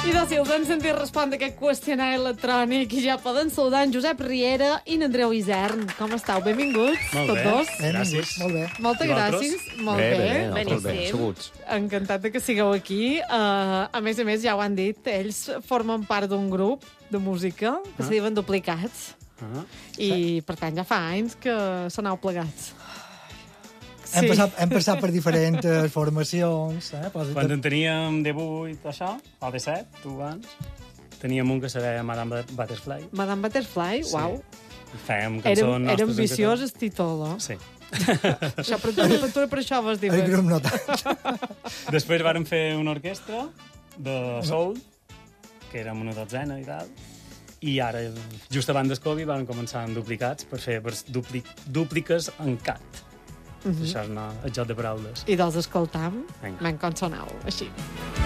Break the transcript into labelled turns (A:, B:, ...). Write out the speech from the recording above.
A: I doncs si els hem sentit respondre aquest qüestionari electrònic i ja poden saludar en Josep Riera i en Andreu Isern. Com esteu? Benvinguts,
B: Molt
A: tots
B: bé.
A: dos.
B: Gràcies.
C: Molt bé.
A: Moltes
B: I vosaltres?
A: gràcies. Molt
D: Bé,
A: bé.
D: nosaltres bé, asseguts.
A: Encantat de que sigueu aquí. A més, ja ho han dit, ells formen part d'un grup de música que se diuen Duplicats. I, per tant, ja fa anys que soneu plegats.
C: Hem passat per diferents formacions.
B: Quan en teníem D8, això, o D7, tu abans, teníem un que se deia Madame Butterfly.
A: Madame Butterfly, uau.
B: I fèiem cançons nostres.
A: Era ambiciós el títol, no?
B: Sí.
A: Això, per això vas dir.
C: El grup no tant.
B: Després vàrem fer una orquestra de soul, que érem una dotzena i tal, i ara, just abans del Covid, vam començar amb Duplicats per fer dúpliques en cat. Això és el joc de paraules.
A: I dels escoltam,
B: Vinga.
A: com sonau, així.